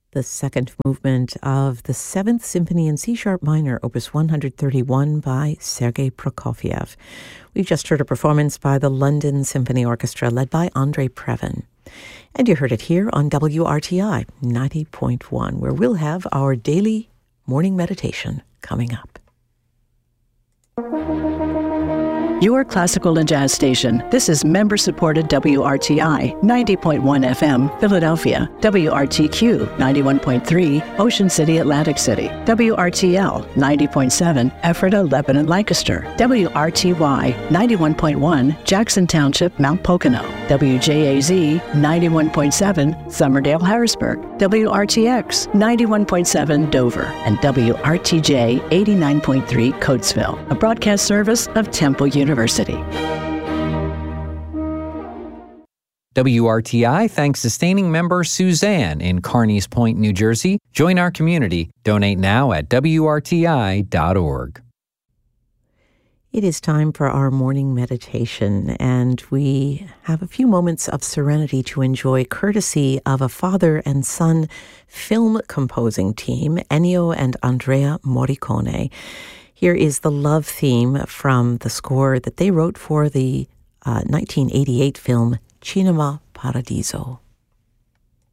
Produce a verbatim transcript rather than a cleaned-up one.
the second movement of the Seventh Symphony in C-sharp minor, Opus one thirty-one by Sergei Prokofiev. We've just heard a performance by the London Symphony Orchestra led by Andrei Previn. And you heard it here on W R T I ninety point one, where we'll have our daily morning meditation coming up. Your classical and jazz station. This is member-supported W R T I ninety point one F M, Philadelphia. W R T Q ninety-one point three, Ocean City, Atlantic City. W R T L ninety point seven, Ephrata, Lebanon, Lancaster. W R T Y ninety-one point one, Jackson Township, Mount Pocono. W J A Z ninety-one point seven, Somerdale, Harrisburg. W R T X ninety-one point seven, Dover. And W R T J eighty-nine point three, Coatesville. A broadcast service of Temple University. University. W R T I thanks sustaining member Suzanne in Carneys Point, New Jersey. Join our community. Donate now at W R T I dot org. It is time for our morning meditation, and we have a few moments of serenity to enjoy courtesy of a father and son film composing team, Ennio and Andrea Morricone. Here is the love theme from the score that they wrote for the uh, nineteen eighty-eight film Cinema Paradiso.